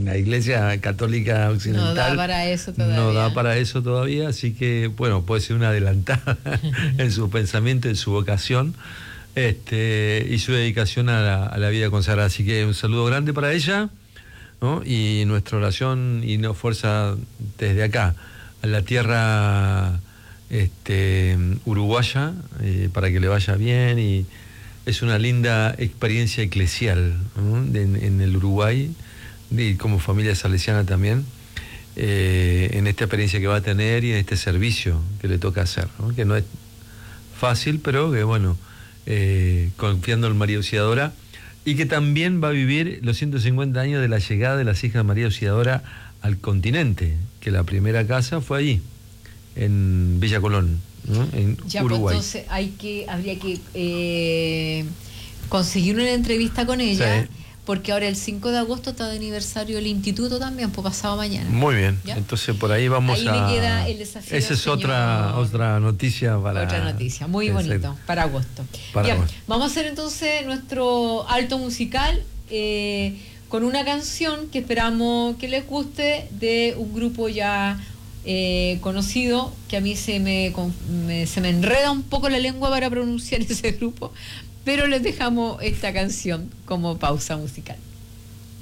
la Iglesia Católica Occidental no da para eso todavía, así que bueno, puede ser una adelantada en su pensamiento, en su vocación, y su dedicación a la vida consagrada. Así que un saludo grande para ella, ¿no? Y nuestra oración y nos fuerza desde acá a la tierra uruguaya, para que le vaya bien. Y es una linda experiencia eclesial, ¿no? en el Uruguay, y como familia salesiana también, en esta experiencia que va a tener y en este servicio que le toca hacer, ¿no? Que no es fácil, pero que bueno, confiando en María Auxiliadora, y que también va a vivir los 150 años de la llegada de las hijas de María Auxiliadora al continente, que la primera casa fue allí, en Villa Colón, ¿no? En Uruguay. Pues entonces habría que conseguir una entrevista con ella, sí, porque ahora el 5 de agosto está de aniversario del instituto también, pues pasado mañana. Muy bien, ¿ya? Entonces por ahí vamos ahí a... le queda el desafío. Esa es otra noticia para... Otra noticia, muy bonito, para agosto. Vamos a hacer entonces nuestro alto musical con una canción que esperamos que les guste, de un grupo ya conocido, que a mí se me enreda un poco la lengua para pronunciar ese grupo, pero les dejamos esta canción como pausa musical.